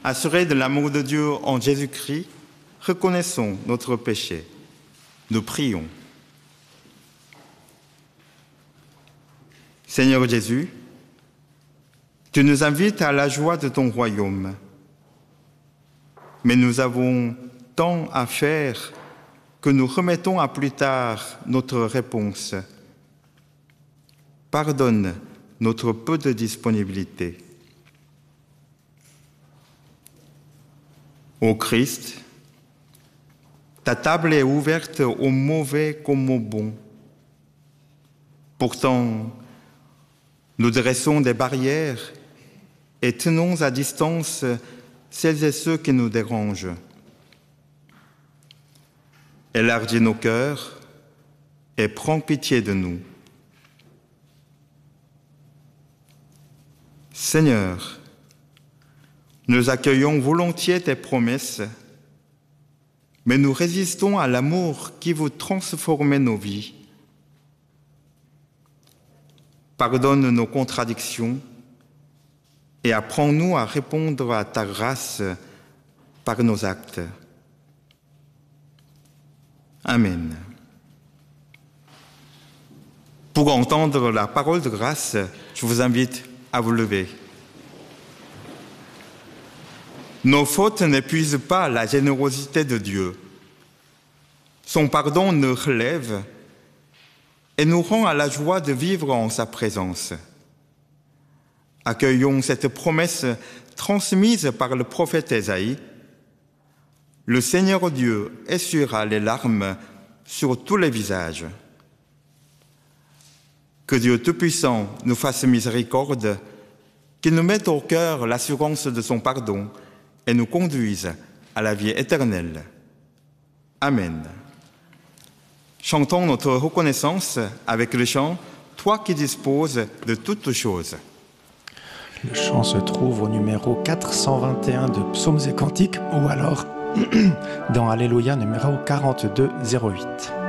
assurés de l'amour de Dieu en Jésus-Christ, reconnaissons notre péché. Nous prions. Seigneur Jésus, tu nous invites à la joie de ton royaume. Mais nous avons tant à faire que nous remettons à plus tard notre réponse. Pardonne notre peu de disponibilité. Ô Christ, ta table est ouverte aux mauvais comme aux bons. Pourtant, nous dressons des barrières et tenons à distance celles et ceux qui nous dérangent. Élargis nos cœurs et prends pitié de nous. Seigneur, nous accueillons volontiers tes promesses, mais nous résistons à l'amour qui veut transformer nos vies. Pardonne nos contradictions et apprends-nous à répondre à ta grâce par nos actes. Amen. Pour entendre la parole de grâce, je vous invite à vous lever. Nos fautes n'épuisent pas la générosité de Dieu. Son pardon nous relève et nous rend à la joie de vivre en sa présence. Accueillons cette promesse transmise par le prophète Ésaïe. Le Seigneur Dieu essuiera les larmes sur tous les visages. Que Dieu Tout-Puissant nous fasse miséricorde, qu'il nous mette au cœur l'assurance de son pardon et nous conduise à la vie éternelle. Amen. Chantons notre reconnaissance avec le chant « Toi qui disposes de toutes choses ». Le chant se trouve au numéro 421 de Psaumes et Cantiques ou alors dans Alléluia numéro 4208.